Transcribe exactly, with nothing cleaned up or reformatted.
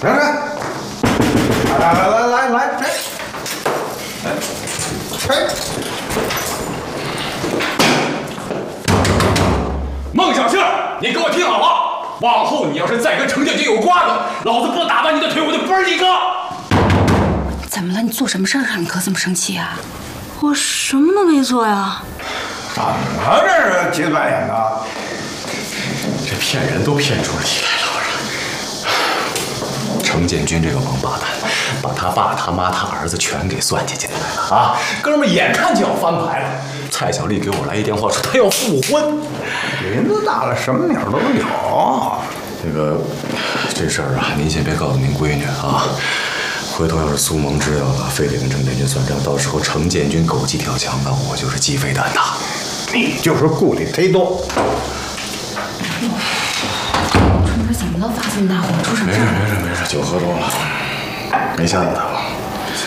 来来来来来来来，来，吹！ 孟小杏，你给我听好了，往后你要是再跟程建军有瓜葛，老子不打断你的腿，我就不是你哥。 怎么了？你做什么事儿让你哥这么生气啊？ 我什么都没做呀。 怎么这是急转眼的？ 这骗人都骗出题来了！程建军这个王八蛋，把他爸、他妈、他儿子全给算计进来了啊！哥们眼看就要翻牌了。蔡小丽给我来一电话，说她要复婚。 林子大了，什么鸟都有。 这个这事儿啊，您先别告诉您闺女啊。回头要是苏萌知道了，非得跟程建军算账，到时候程建军狗急跳墙，那我就是鸡飞蛋打。 你就是顾虑忒多。 春哥怎么了？发这么大火，出什么事？ 没事没事没事，酒喝多了，没吓到他。